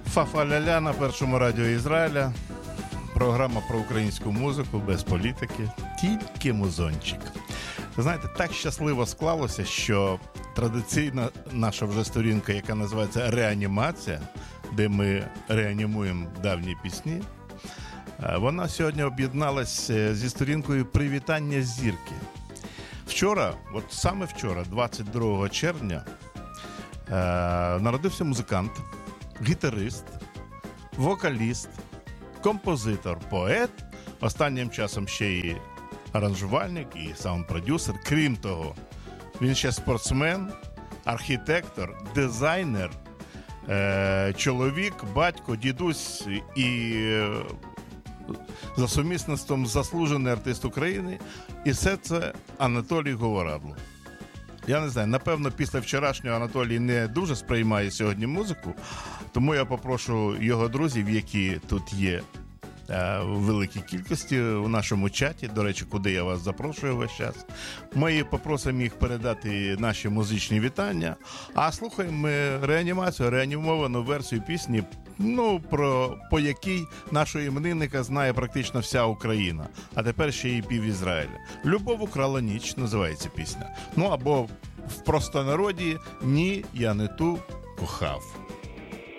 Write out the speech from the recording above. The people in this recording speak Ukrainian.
Фа-фа-ля-ля на першому радіо Ізраїля. Програма про українську музику без політики. Тільки музончик. Ви знаєте, так щасливо склалося, що традиційна наша вже сторінка, яка називається «Реанімація», де ми реанімуємо давні пісні, вона сьогодні об'єдналась зі сторінкою «Привітання зірки». Вчора, от саме вчора, 22 червня, народився музикант, гітарист, вокаліст, композитор, поет, останнім часом ще і аранжувальник, і саунд-продюсер. Крім того, він ще спортсмен, архітектор, дизайнер, чоловік, батько, дідусь і за сумісництвом заслужений артист України. І все це Анатолій Говорадло. Я не знаю, напевно, після вчорашнього Анатолій не дуже сприймає сьогодні музику, тому я попрошу його друзів, які тут є в великій кількості у нашому чаті, до речі, куди я вас запрошую весь час, ми попросимо їх передати наші музичні вітання, а слухаємо ми реанімацію, реанімовану версію пісні, по якій нашого іменинника знає практично вся Україна, а тепер ще і пів Ізраїля. «Любов украла ніч» називається пісня. Або в простонароді «Ні, я не ту кохав».